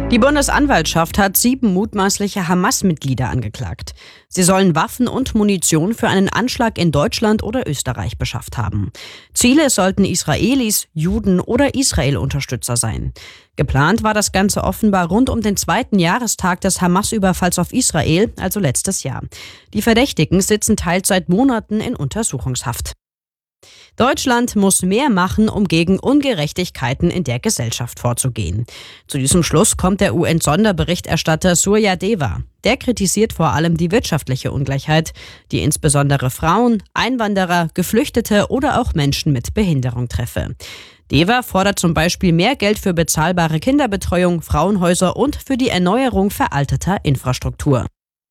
Die Bundesanwaltschaft hat 7 mutmaßliche Hamas-Mitglieder angeklagt. Sie sollen Waffen und Munition für einen Anschlag in Deutschland oder Österreich beschafft haben. Ziele sollten Israelis, Juden oder Israel-Unterstützer sein. Geplant war das Ganze offenbar rund um den 2. Jahrestag des Hamas-Überfalls auf Israel, also letztes Jahr. Die Verdächtigen sitzen teils seit Monaten in Untersuchungshaft. Deutschland muss mehr machen, um gegen Ungerechtigkeiten in der Gesellschaft vorzugehen. Zu diesem Schluss kommt der UN-Sonderberichterstatter Surya Deva. Der kritisiert vor allem die wirtschaftliche Ungleichheit, die insbesondere Frauen, Einwanderer, Geflüchtete oder auch Menschen mit Behinderung treffe. Deva fordert zum Beispiel mehr Geld für bezahlbare Kinderbetreuung, Frauenhäuser und für die Erneuerung veralteter Infrastruktur.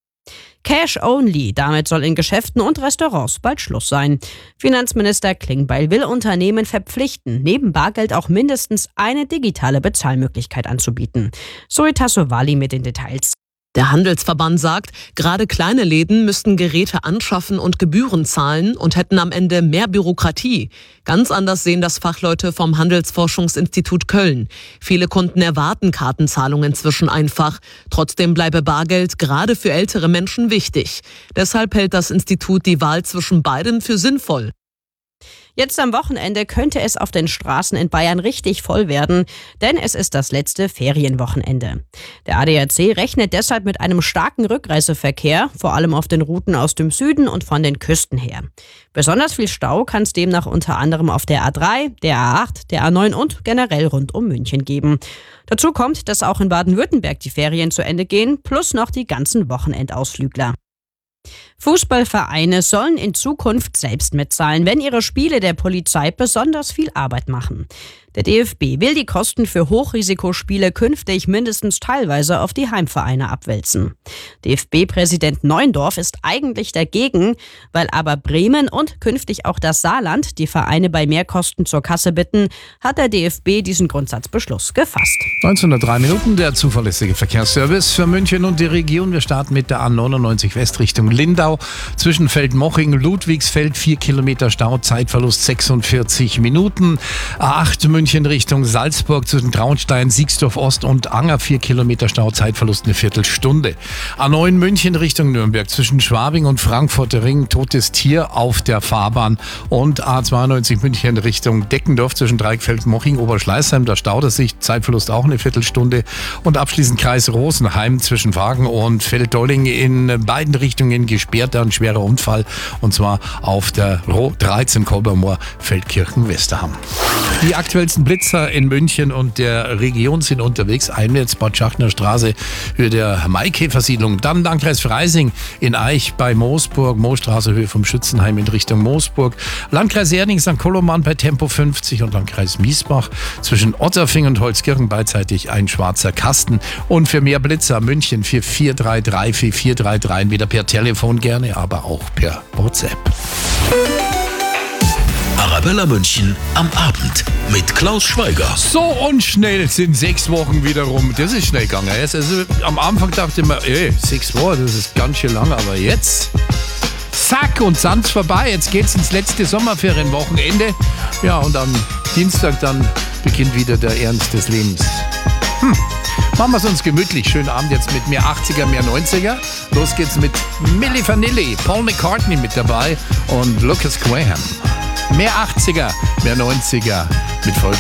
Cash only, damit soll in Geschäften und Restaurants bald Schluss sein. Finanzminister Klingbeil will Unternehmen verpflichten, neben Bargeld auch mindestens eine digitale Bezahlmöglichkeit anzubieten. Zoe Tassovali mit den Details. Der Handelsverband sagt, gerade kleine Läden müssten Geräte anschaffen und Gebühren zahlen und hätten am Ende mehr Bürokratie. Ganz anders sehen das Fachleute vom Handelsforschungsinstitut Köln. Viele Kunden erwarten Kartenzahlungen inzwischen einfach. Trotzdem bleibe Bargeld gerade für ältere Menschen wichtig. Deshalb hält das Institut die Wahl zwischen beiden für sinnvoll. Jetzt am Wochenende könnte es auf den Straßen in Bayern richtig voll werden, denn es ist das letzte Ferienwochenende. Der ADAC rechnet deshalb mit einem starken Rückreiseverkehr, vor allem auf den Routen aus dem Süden und von den Küsten her. Besonders viel Stau kann es demnach unter anderem auf der A3, der A8, der A9 und generell rund um München geben. Dazu kommt, dass auch in Baden-Württemberg die Ferien zu Ende gehen, plus noch die ganzen Wochenendausflügler. Fußballvereine sollen in Zukunft selbst mitzahlen, wenn ihre Spiele der Polizei besonders viel Arbeit machen. Der DFB will die Kosten für Hochrisikospiele künftig mindestens teilweise auf die Heimvereine abwälzen. DFB-Präsident Neuendorf ist eigentlich dagegen, weil aber Bremen und künftig auch das Saarland die Vereine bei Mehrkosten zur Kasse bitten, hat der DFB diesen Grundsatzbeschluss gefasst. 19:03 Minuten, der zuverlässige Verkehrsservice für München und die Region. Wir starten mit der A99 West Richtung Lindau. Zwischen Feldmoching, Ludwigsfeld 4 Kilometer Stau, Zeitverlust 46 Minuten. A8 München Richtung Salzburg zwischen Traunstein, Siegsdorf Ost und Anger 4 Kilometer Stau, Zeitverlust eine Viertelstunde. A9 München Richtung Nürnberg zwischen Schwabing und Frankfurter Ring, totes Tier auf der Fahrbahn. Und A92 München Richtung Deckendorf zwischen Dreieckfeld-Moching, Oberschleißheim, da staut es sich, Zeitverlust auch eine Viertelstunde. Und abschließend Kreis Rosenheim zwischen Wagen und Felddolling in beiden Richtungen gesperrt, ein schwerer Unfall, und zwar auf der Ro 13 Kolbermoor Feldkirchen-Westerham. Die aktuellsten Blitzer in München und der Region sind unterwegs. Einwärts Bad Schachner Straße, Höhe der Maikäfersiedlung. Dann Landkreis Freising in Aich bei Moosburg, Moostraße, Höhe vom Schützenheim in Richtung Moosburg. Landkreis Erding, St. Koloman bei Tempo 50 und Landkreis Miesbach zwischen Otterfing und Holzkirchen beidseitig ein schwarzer Kasten. Und für mehr Blitzer München 4433 4433, entweder per Telefon gerne, aber auch per WhatsApp. Arabella München am Abend mit Klaus Schweiger. So unschnell sind 6 Wochen wieder rum. Das ist schnell gegangen. Also, am Anfang dachte ich mir, 6 Wochen, das ist ganz schön lang. Aber jetzt, zack, und Sand's vorbei. Jetzt geht's ins letzte Sommerferienwochenende. Ja, und am Dienstag dann beginnt wieder der Ernst des Lebens. Machen wir es uns gemütlich. Schönen Abend jetzt mit mehr 80er, mehr 90er. Los geht's mit Milli Vanilli, Paul McCartney mit dabei und Lucas Graham. Mehr 80er, mehr 90er mit Volk.